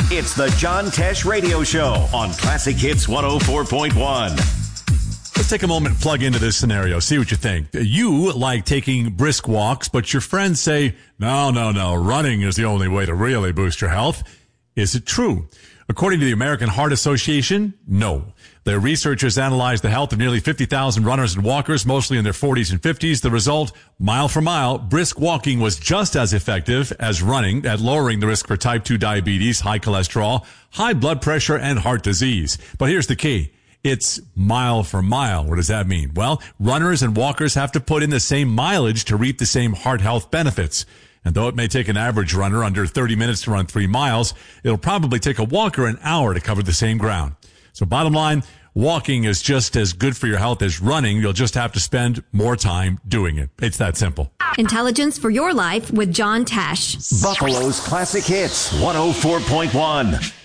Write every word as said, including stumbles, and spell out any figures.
It's the John Tesh Radio Show on Classic Hits one oh four point one. Let's take a moment and plug into this scenario. See what you think. You like taking brisk walks, but your friends say, no, no, no, running is the only way to really boost your health. Is it true? According to the American Heart Association, no. Their researchers analyzed the health of nearly fifty thousand runners and walkers, mostly in their forties and fifties. The result, mile for mile, brisk walking was just as effective as running at lowering the risk for type two diabetes, high cholesterol, high blood pressure, and heart disease. But here's the key. It's mile for mile. What does that mean? Well, runners and walkers have to put in the same mileage to reap the same heart health benefits. And though it may take an average runner under thirty minutes to run three miles, it'll probably take a walker an hour to cover the same ground. So bottom line, walking is just as good for your health as running. You'll just have to spend more time doing it. It's that simple. Intelligence for your life with John Tesh. Buffalo's Classic Hits one oh four point one.